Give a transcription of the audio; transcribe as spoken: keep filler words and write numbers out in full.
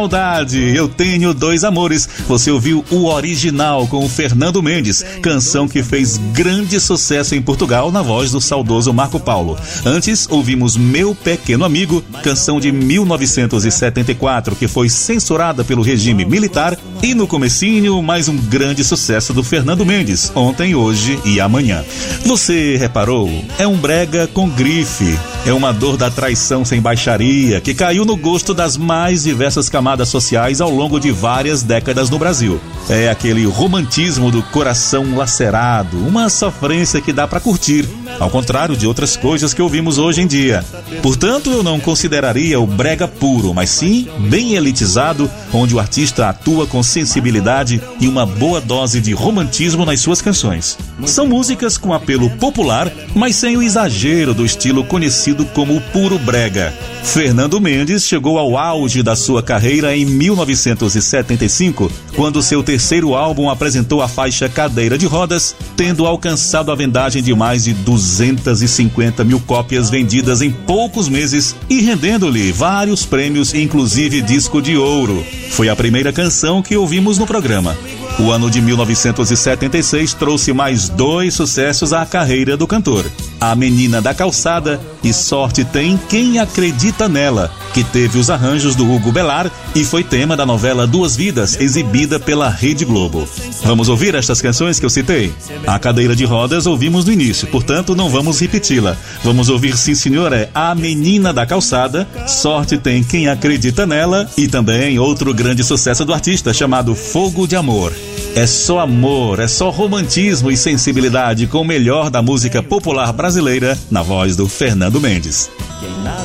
Saudade, eu tenho dois amores. Você ouviu o original com o Fernando Mendes, canção que fez grande sucesso em Portugal na voz do saudoso Marco Paulo. Antes, ouvimos Meu Pequeno Amigo, canção de mil novecentos e setenta e quatro, que foi censurada pelo regime militar. E no comecinho, mais um grande sucesso do Fernando Mendes, Ontem, Hoje e Amanhã. Você reparou? É um brega com grife. É uma dor da traição sem baixaria, que caiu no gosto das mais diversas camadas sociais ao longo de várias décadas no Brasil. É aquele romantismo do coração lacerado, uma sofrência que dá pra curtir, ao contrário de outras coisas que ouvimos hoje em dia. Portanto, eu não consideraria o brega puro, mas sim bem elitizado, onde o artista atua com sensibilidade e uma boa dose de romantismo nas suas canções. São músicas com apelo popular, mas sem o exagero do estilo conhecido como o puro brega. Fernando Mendes chegou ao auge da sua carreira em mil novecentos e setenta e cinco, quando seu terceiro álbum apresentou a faixa Cadeira de Rodas, tendo alcançado a vendagem de mais de duzentas e cinquenta mil cópias vendidas em poucos meses e rendendo-lhe vários prêmios, inclusive disco de ouro. Foi a primeira canção que ouvimos no programa. O ano de mil novecentos e setenta e seis trouxe mais dois sucessos à carreira do cantor: A Menina da Calçada e Sorte Tem Quem Acredita Nela, que teve os arranjos do Hugo Belar e foi tema da novela Duas Vidas, exibida pela Rede Globo. Vamos ouvir estas canções que eu citei? A Cadeira de Rodas ouvimos no início, portanto não vamos repeti-la. Vamos ouvir, sim senhor, é A Menina da Calçada, Sorte Tem Quem Acredita Nela e também outro grande sucesso do artista chamado Fogo de Amor. É só amor, é só romantismo e sensibilidade com o melhor da música popular brasileira na voz do Fernando Mendes.